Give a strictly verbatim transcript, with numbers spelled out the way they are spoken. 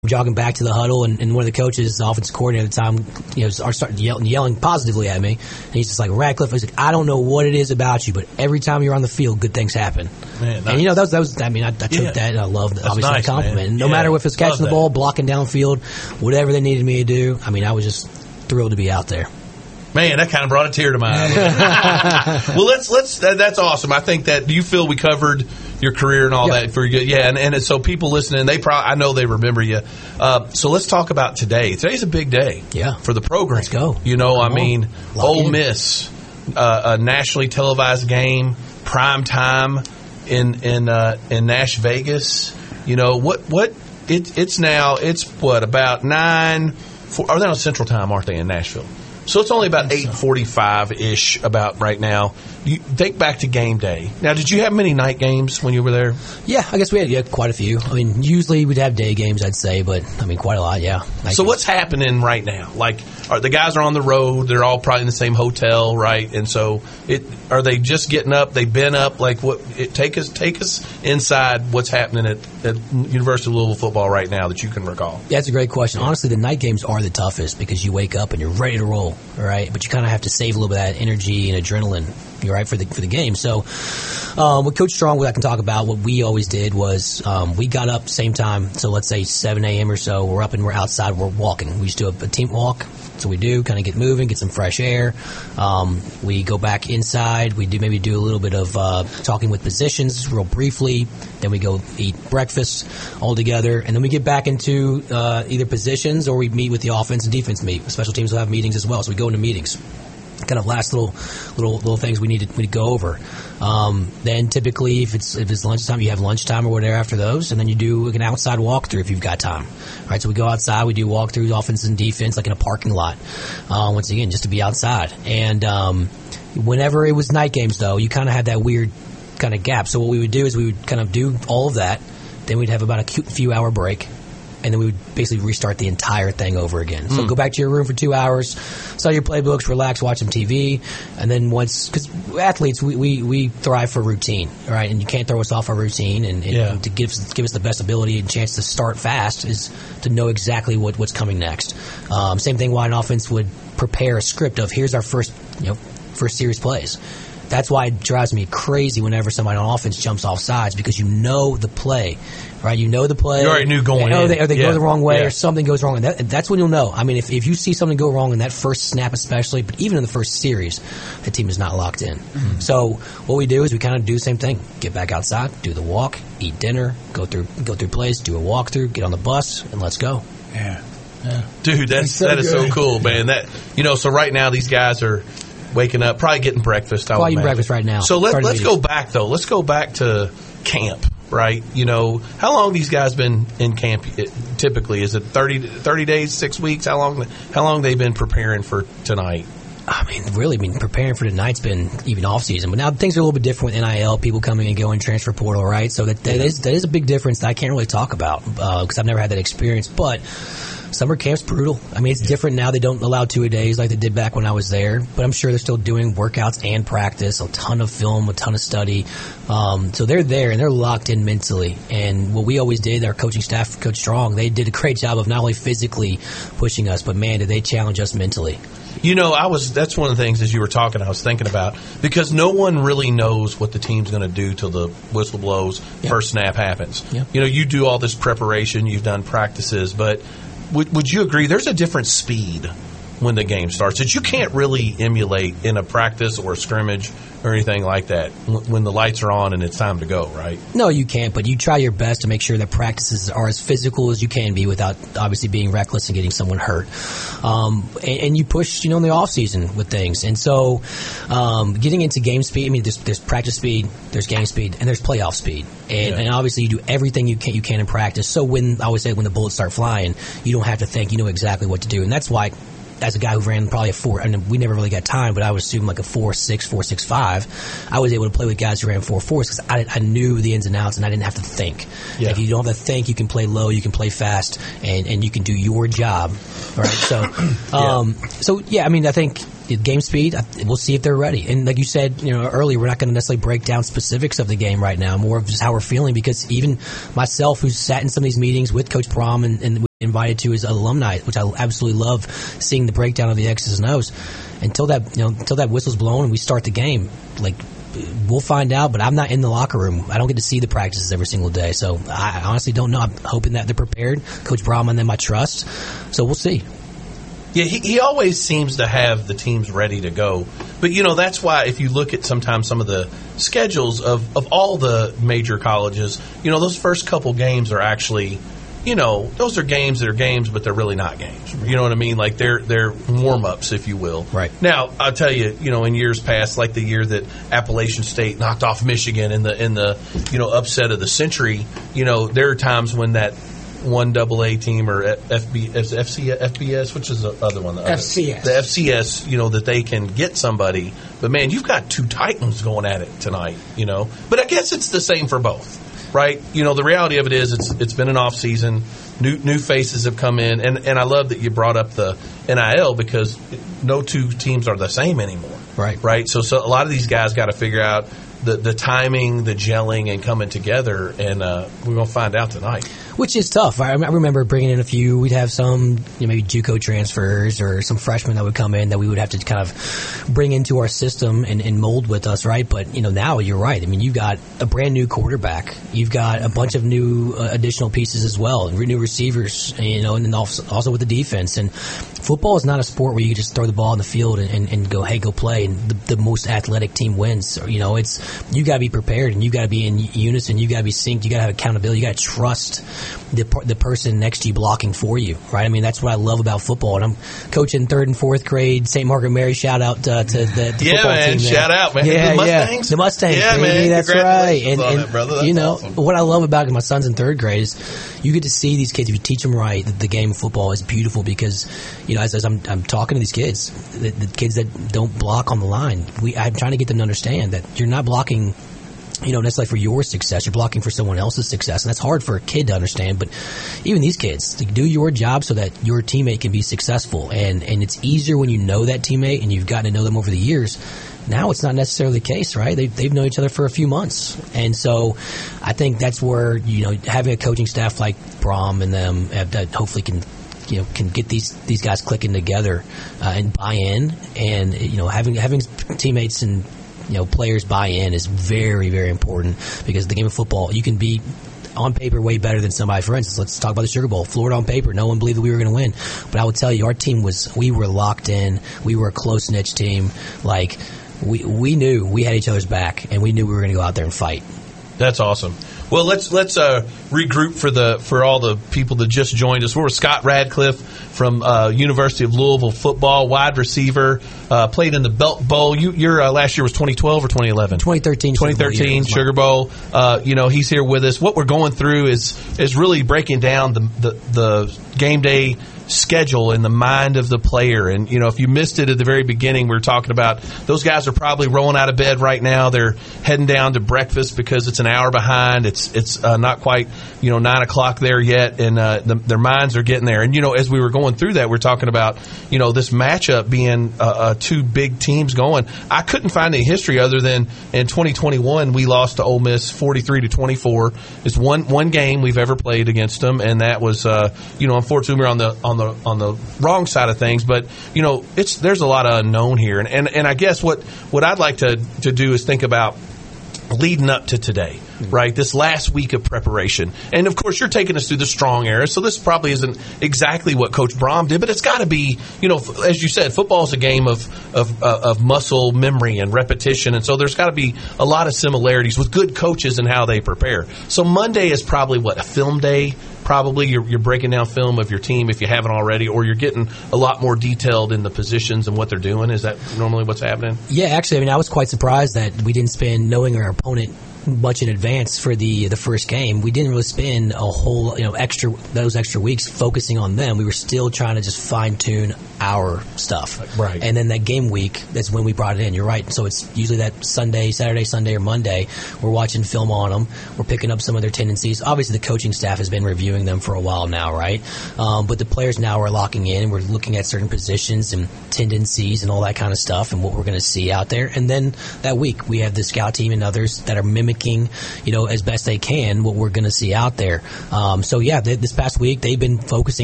jogging back to the huddle, and, and one of the coaches, the offensive coordinator at the time, you know, are starting yelling, yelling positively at me. And he's just like, Radcliffe, he's like, I don't know what it is about you, but every time you're on the field, good things happen. Man, nice. And, you know, that was, that was I mean, I, I took yeah. that, and I loved, That's obviously, nice, the compliment. No yeah. matter if it's catching Love the ball, that. blocking downfield, whatever they needed me to do, I mean, I was just thrilled to be out there. Man, that kind of brought a tear to my eye. Well, let's let's. That, that's awesome. I think that. Do you feel we covered your career and all yeah. that pretty good? Yeah, and, and so people listening, they probably I know they remember you. Uh, so let's talk about today. Today's a big day. Yeah. For the program. Let's go. You know, Come I mean, Lock Ole in. Miss, uh, a nationally televised game, prime time in in uh, in Nash Vegas. You know what what it, it's now. It's what about nine? Four, are they on Central Time? Aren't they in Nashville? So it's only about eight forty-five-ish about right now. You think back to game day. Now, did you have many night games when you were there? Yeah, I guess we had yeah, quite a few. I mean, usually we'd have day games, I'd say, but, I mean, quite a lot, yeah. Night So games. what's happening right now? Like, are the guys are on the road. They're all probably in the same hotel, right? And so it are they just getting up? They've been up? Like, what? It, take us take us inside what's happening at, at University of Louisville football right now that you can recall. Yeah, that's a great question. Honestly, the night games are the toughest because you wake up and you're ready to roll, all right? But you kind of have to save a little bit of that energy and adrenaline, you're right, for the for the game. So um, with Coach Strong, what I can talk about, what we always did was um, we got up same time. So let's say seven a.m. or so. We're up and we're outside. We're walking. We used to do a, a team walk. So we do kind of get moving, get some fresh air. Um, we go back inside. We do maybe do a little bit of uh, talking with positions real briefly. Then we go eat breakfast all together. And then we get back into uh, either positions or we meet with the offense and defense meet. Special teams will have meetings as well. So we go into meetings. Kind of last little, little, little things we need to, we need to go over. Um, then typically, if it's if it's lunchtime, you have lunchtime or whatever after those, and then you do an outside walkthrough if you've got time. All right, so we go outside, we do walkthroughs, offense and defense, like in a parking lot. Uh, once again, just to be outside. And um, whenever it was night games, though, you kind of had that weird kind of gap. So what we would do is we would kind of do all of that. Then we'd have about a few hour break. And then we would basically restart the entire thing over again. So mm. go back to your room for two hours, study your playbooks, relax, watch some T V, and then once, because athletes, we, we, we thrive for routine, right? And you can't throw us off our routine, and, and yeah. to give give us the best ability and chance to start fast is to know exactly what, what's coming next. Um, same thing why an offense would prepare a script of here's our first, you know, first series plays. That's why it drives me crazy whenever somebody on offense jumps off sides because you know the play, right? You know the play. You already knew going oh, in. They, or they yeah. go the wrong way yeah. or something goes wrong. And that, that's when you'll know. I mean, if, if you see something go wrong in that first snap especially, but even in the first series, the team is not locked in. Mm-hmm. So what we do is we kind of do the same thing. Get back outside, do the walk, eat dinner, go through go through plays, do a walkthrough, get on the bus, and let's go. Yeah. yeah. Dude, that's, so that is good. so cool, man. That you know, so right now these guys are waking up, probably getting breakfast. Probably eating breakfast right now. So let, Starting let's go back, though. Let's go back to camp, right? You know, how long have these guys been in camp typically? Is it thirty, thirty days, six weeks? How long How long they been preparing for tonight? I mean, really, I mean, preparing for tonight's been even off season, but now things are a little bit different with N I L, people coming and going, transfer portal, right? So that, that is that is a big difference that I can't really talk about because uh, I've never had that experience. But summer camp's brutal. I mean, it's yeah. different now. They don't allow two-a-days like they did back when I was there, but I'm sure they're still doing workouts and practice, a ton of film, a ton of study. Um, so they're there, and they're locked in mentally. And what we always did, our coaching staff, Coach Strong, they did a great job of not only physically pushing us, but, man, did they challenge us mentally. You know, I was. That's one of the things as you were talking, I was thinking about because no one really knows what the team's going to do till the whistle blows, yep. first snap happens. Yep. You know, you do all this preparation, you've done practices, but would, would you agree there's a different speed when the game starts that you can't really emulate in a practice or a scrimmage or anything like that when the lights are on and it's time to go, right? No, you can't, but you try your best to make sure that practices are as physical as you can be without obviously being reckless and getting someone hurt. Um, and, and you push, you know, in the off season with things. And so um, getting into game speed, I mean, there's, there's practice speed, there's game speed, and there's playoff speed. And, yeah. and obviously you do everything you can, you can in practice. So when, I always say when the bullets start flying, you don't have to think, you know exactly what to do. And that's why as a guy who ran probably a four, I mean, we never really got time, but I would assume like a four six, four six five. I was able to play with guys who ran four fours because I, I knew the ins and outs and I didn't have to think. Yeah. If you don't have to think, you can play low, you can play fast, and, and you can do your job. All right. So, um, yeah. so yeah, I mean, I think game speed, we'll see if they're ready. And like you said, you know, earlier, we're not going to necessarily break down specifics of the game right now, more of just how we're feeling because even myself, who's sat in some of these meetings with Coach Brom and, and invited to his alumni, which I absolutely love seeing the breakdown of the X's and O's. Until that, you know, until that whistle's blown and we start the game, like, we'll find out, but I'm not in the locker room. I don't get to see the practices every single day, so I honestly don't know. I'm hoping that they're prepared. Coach Brohm and them I trust, so we'll see. Yeah, he, he always seems to have the teams ready to go. But, you know, that's why if you look at sometimes some of the schedules of, of all the major colleges, you know, those first couple games are actually, you know, those are games that are games, but they're really not games. You know what I mean? Like they're they're warm-ups, if you will. Right. Now, I'll tell you, you know, in years past, like the year that Appalachian State knocked off Michigan in the, in the you know, upset of the century, you know, there are times when that one double A team or F B, F C, F B S, which is the other one? The F C S. Other, the F C S, you know, that they can get somebody. But, man, you've got two Titans going at it tonight, you know. But I guess it's the same for both, right? You know, the reality of it is it's it's been an off season. New new faces have come in. And, and I love that you brought up the N I L because no two teams are the same anymore. Right. Right? So, so a lot of these guys got to figure out the, the timing, the gelling, and coming together. And uh, we're going to find out tonight. Which is tough. I remember bringing in a few. We'd have some, you know, maybe JUCO transfers or some freshmen that would come in that we would have to kind of bring into our system and, and mold with us, right? But, you know, now you're right. I mean, you've got a brand new quarterback. You've got a bunch of new uh, additional pieces as well, and new receivers, you know, and then also, also with the defense. And football is not a sport where you just throw the ball in the field and, and, and go, hey, go play, and the, the most athletic team wins. You know, it's you got to be prepared, and you got to be in unison. You got to be synced. You got to have accountability. You got to trust the the person next to you blocking for you, right? I mean, that's what I love about football. And I'm coaching third and fourth grade, Saint Margaret Mary. Shout out uh, to the, the yeah, football man, team. Yeah, shout out, man. Yeah, the Mustangs? Yeah. The Mustangs, yeah, baby. Man. That's right. And, on and that, brother. That's you know, awesome. What I love about it, my son's in third grade, is you get to see these kids, if you teach them right, that the game of football is beautiful because, you know, as, as I'm, I'm talking to these kids, the, the kids that don't block on the line, we, I'm trying to get them to understand that you're not blocking, you know, necessarily for your success. You're blocking for someone else's success, and that's hard for a kid to understand. But even these kids, like, do your job so that your teammate can be successful. And, and it's easier when you know that teammate and you've gotten to know them over the years. Now it's not necessarily the case, right? They've, they've known each other for a few months. And so I think that's where, you know, having a coaching staff like Brohm and them uh, that hopefully can, you know, can get these, these guys clicking together uh, and buy in. And, you know, having having teammates and, you know, players buy in is very, very important because the game of football, you can be on paper way better than somebody. For instance, let's talk about the Sugar Bowl. Florida on paper, no one believed that we were going to win. But I will tell you, our team was, we were locked in. We were a close-knit team. Like, we we knew we had each other's back, and we knew we were going to go out there and fight. That's awesome. Well, let's let's uh, regroup for the for all the people that just joined us. We're with Scott Radcliffe from uh, University of Louisville football, wide receiver, uh, played in the Belt Bowl. You, your uh, last year was twenty twelve or twenty eleven? twenty thirteen. twenty thirteen Sugar Bowl. Uh, you know, he's here with us. What we're going through is is really breaking down the the, the game day schedule in the mind of the player. And, you know, if you missed it at the very beginning, we were talking about those guys are probably rolling out of bed right now. They're heading down to breakfast because it's an hour behind. It's it's uh, not quite, you know, nine o'clock there yet, and uh, the, their minds are getting there. And, you know, as we were going through that, we're talking about, you know, this matchup being uh, uh, two big teams going. I couldn't find any history other than in twenty twenty-one we lost to Ole Miss forty-three to twenty-four. It's one one game we've ever played against them, and that was, uh, you know, unfortunately we're on the on the on the wrong side of things, but you know, it's there's a lot of unknown here, and and, and I guess what, what I'd like to, to do is think about leading up to today, right? This last week of preparation. And of course, you're taking us through the strong era, so this probably isn't exactly what Coach Brohm did, but it's got to be, you know, as you said, football is a game of of, uh, of muscle memory and repetition, and so there's got to be a lot of similarities with good coaches and how they prepare. So Monday is probably what, a film day? Probably you're, you're breaking down film of your team if you haven't already, or you're getting a lot more detailed in the positions and what they're doing. Is that normally what's happening? Yeah, actually, I mean, I was quite surprised that we didn't spend knowing our opponent much in advance for the the first game. We didn't really spend a whole, you know, extra those extra weeks focusing on them. We were still trying to just fine tune our stuff. Right. And then that game week, that's when we brought it in. You're right. So it's usually that Sunday, Saturday, Sunday, or Monday. We're watching film on them. We're picking up some of their tendencies. Obviously, the coaching staff has been reviewing them for a while now, right? Um, but the players now are locking in, and we're looking at certain positions and tendencies and all that kind of stuff, and what we're going to see out there. And then that week, we have the scout team and others that are mimicking, you know, as best they can what we're going to see out there. Um, so yeah, th- this past week they've been focusing